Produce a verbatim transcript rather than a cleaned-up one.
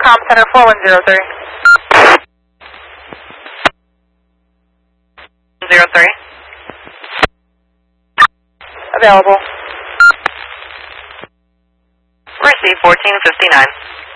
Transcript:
Com Center four one zero three. Zero three. Available. Receive fourteen fifty-nine.